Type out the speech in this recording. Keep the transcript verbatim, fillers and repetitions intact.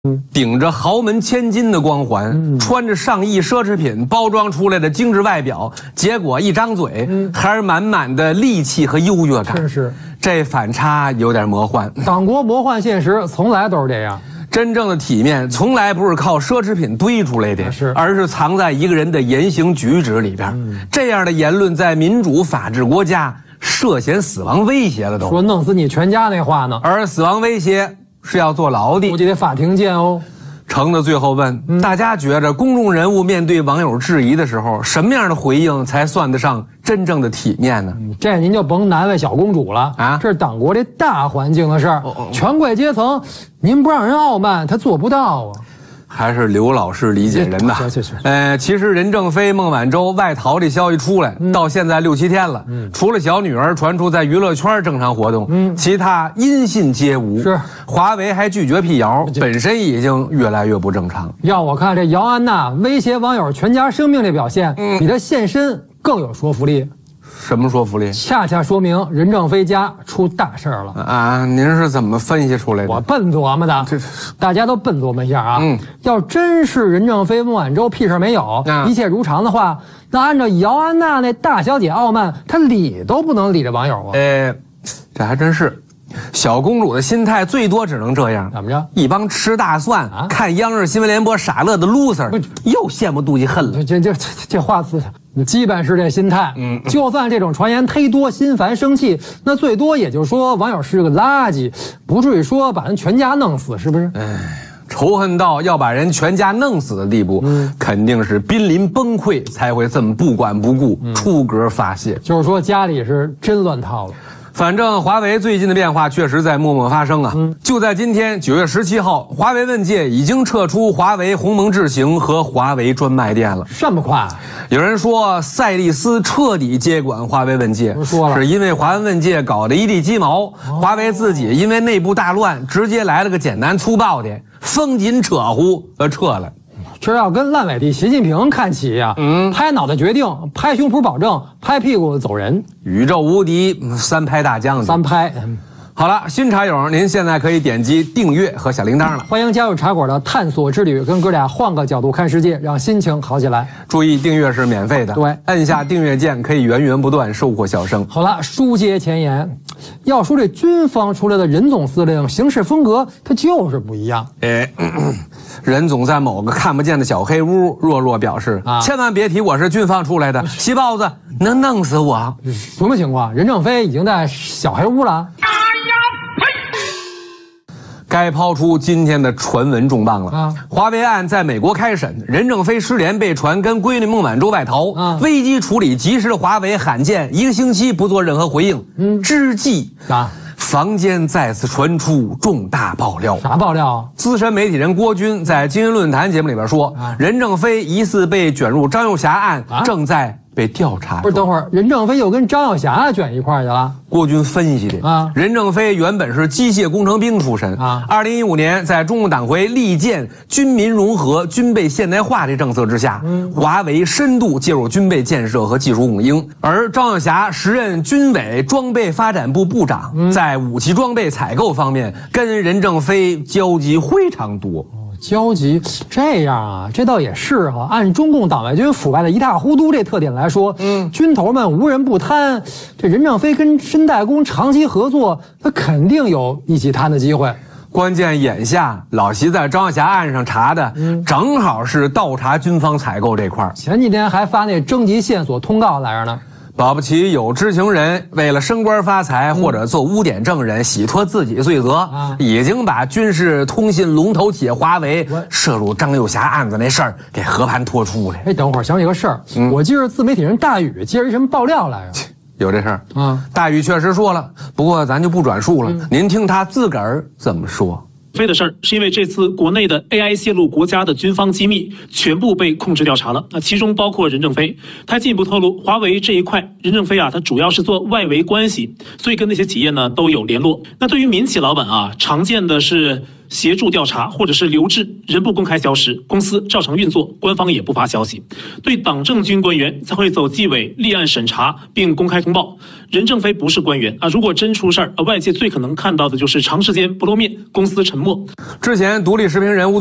嗯，顶着豪门千金的光环，嗯、穿着上亿奢侈品包装出来的精致外表，结果一张嘴、嗯、还是满满的戾气和优越感。 真是， 这反差有点魔幻。 党国魔幻现实从来都是这样。 真正的体面从来不是靠奢侈品堆出来的， 是， 而是藏在一个人的言行举止里边。嗯、这样的言论在民主法治国家涉嫌死亡威胁了都。 说弄死你全家那话呢？ 而死亡威胁是要坐牢的， 估计得法庭见哦。 程子最后问、嗯、大家觉着公众人物面对网友质疑的时候，什么样的回应才算得上真正的体面呢？ 嗯、这您就甭难为小公主了啊！这是党国这大环境的事儿，哦哦权贵阶层，您不让人傲慢，他做不到啊。 还是刘老师理解人的。呃，其实任正非、孟晚舟外逃的消息出来，嗯、到现在六七天了，嗯、除了小女儿传出在娱乐圈正常活动，嗯、其他音信皆无。 是， 华为还拒绝辟谣，本身已经越来越不正常。 要我看，这姚安娜威胁网友全家生命的表现，嗯、比她现身更有说服力。 什么说服力？ 恰恰说明任正非家出大事了啊！您是怎么分析出来的？ 我笨琢磨的，大家都笨琢磨一下啊。嗯，要真是任正非、孟晚舟屁事没有，啊、一切如常的话，那按照姚安娜那大小姐傲慢，她理都不能理这网友啊。 呃，这还真是。小公主的心态最多只能这样， 怎么着？ 一帮吃大蒜、啊、看央视新闻联播傻乐的 loser， 又羡慕妒忌恨了。 这这这这话词，基本是这心态。嗯，就算这种传言忒多，心烦生气，那最多也就是说网友是个垃圾，不至于说把人全家弄死，是不是？ 哎，仇恨到要把人全家弄死的地步，嗯、肯定是濒临崩溃才会这么不管不顾、嗯、出格发泄。 就是说家里是真乱套了。 反正华为最近的变化确实在默默发生啊！嗯、就在今天九月十七号，华为问界已经撤出华为鸿蒙智行和华为专卖店了。 这么快？ 有人说赛力斯彻底接管华为问界， 说了是因为华为问界搞得一地鸡毛，哦、华为自己因为内部大乱，直接来了个简单粗暴的风紧扯呼而撤了。 这要跟烂尾地习近平看齐呀、啊！嗯，拍脑袋决定，拍胸脯保证，拍屁股走人。 宇宙无敌，三拍大将军。 三拍。 好了，新茶友，您现在可以点击订阅和小铃铛了。 欢迎加入茶馆的探索之旅，跟哥俩换个角度看世界，让心情好起来。 注意，订阅是免费的。 对， 按下订阅键可以源源不断收获笑声。 好了，书接前言，要说这军方出来的任总司令行事风格，他就是不一样。 哎。咳咳任总在某个看不见的小黑屋弱弱表示、啊、千万别提我是军方出来的，细豹子能弄死我。 什么情况？任正非已经在小黑屋了。哎呀呸！该抛出今天的传闻重磅了啊！华为案在美国开审，任正非失联被传跟闺女孟晚舟外逃，啊、危机处理及时的华为罕见一个星期不做任何回应。嗯，之际啊。房间再次传出重大爆料。 啥爆料？ 资深媒体人郭军在今日论坛节目里边说，啊、任正非疑似被卷入张幼霞案，啊、正在被调查。 不是，等会儿任正非又跟张幼霞卷一块儿去了？ 郭军分析的啊，任正非原本是机械工程兵出身啊。二零一五年，在中共党徽力建军民融合、军备现代化这政策之下，嗯、华为深度介入军备建设和技术供应。而张幼霞时任军委装备发展部部长，嗯、在武器装备采购方面跟任正非交集非常多。 交集这样啊，这倒也是哈、啊。按中共党外军腐败的一塌糊涂这特点来说，嗯，军头们无人不贪。这任正非跟申代工长期合作，他肯定有一起贪的机会。 关键眼下老习在张幼霞案上查的，嗯、正好是倒查军方采购这块。 前几天还发那征集线索通告来着呢。 保不齐有知情人为了升官发财，嗯、或者做污点证人洗脱自己罪责，啊、已经把军事通信龙头企业华为涉入张幼霞案子那事儿给和盘托出了。 哎，等会儿想起个事儿，嗯、我记得自媒体人大宇接着一什么爆料来着？ 有这事儿啊？大宇确实说了，不过咱就不转述了，嗯、您听他自个儿怎么说。 非的事儿，是因为这次国内的 A I 泄露国家的军方机密全部被控制调查了，那其中包括任正非。他进一步透露，华为这一块，任正非啊，他主要是做外围关系，所以跟那些企业呢都有联络。那对于民企老板啊，常见的是协助调查或者是留置，人不公开消失，公司照常运作，官方也不发消息。对党政军官员才会走纪委立案审查并公开通报。任正非不是官员啊，如果真出事儿，外界最可能看到的就是长时间不露面，公司沉默。 之前独立时评人吴